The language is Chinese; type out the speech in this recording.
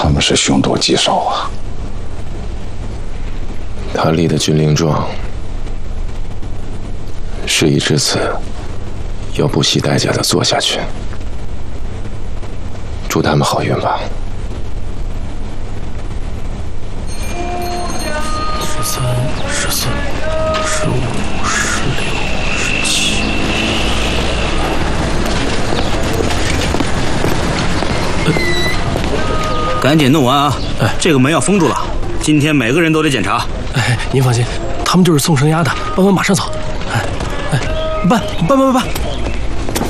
他们是凶多吉少啊。 他立的军令状，事已至此，要不惜代价的做下去。祝他们好运吧。 13、14、15、16、17。 赶紧弄完啊！这个门要封住了，今天每个人都得检查。 您放心，他们就是送生鸭的，帮忙马上走。办。